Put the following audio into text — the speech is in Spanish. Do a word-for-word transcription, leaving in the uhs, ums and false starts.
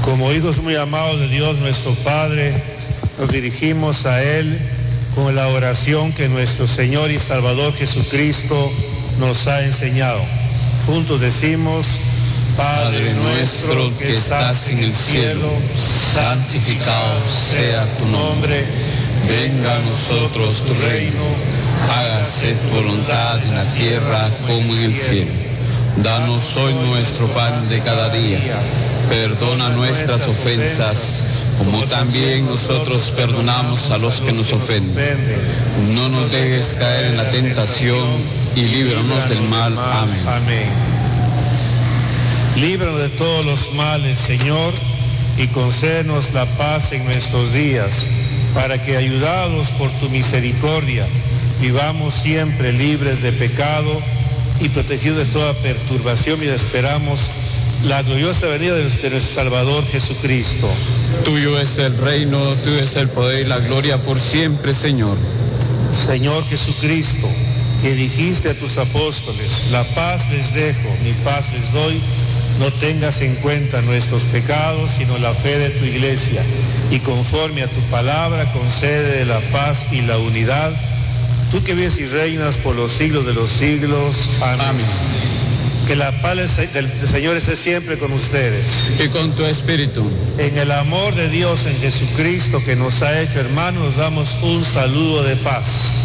Como hijos muy amados de Dios nuestro Padre, nos dirigimos a Él con la oración que nuestro Señor y Salvador Jesucristo nos ha enseñado. Juntos decimos: Padre nuestro que estás en el cielo, santificado sea tu nombre. Venga a nosotros tu reino, hágase tu voluntad en la tierra como en el cielo. Danos hoy nuestro pan de cada día. Perdona nuestras ofensas, como también nosotros perdonamos a los que nos ofenden. No nos dejes caer en la tentación y líbranos del mal. Amén. Amén. Líbranos de todos los males, Señor, y concédenos la paz en nuestros días, para que, ayudados por tu misericordia, vivamos siempre libres de pecado y protegidos de toda perturbación, y esperamos la gloriosa venida de nuestro Salvador Jesucristo. Tuyo es el reino, tuyo es el poder y la gloria por siempre, Señor. Señor Jesucristo, que dijiste a tus apóstoles: la paz les dejo, mi paz les doy, no tengas en cuenta nuestros pecados, sino la fe de tu iglesia, y conforme a tu palabra concede la paz y la unidad, tú que vives y reinas por los siglos de los siglos. Amén. Amén. Que la paz del Señor esté siempre con ustedes. Y con tu espíritu. En el amor de Dios en Jesucristo, que nos ha hecho hermanos, nos damos un saludo de paz.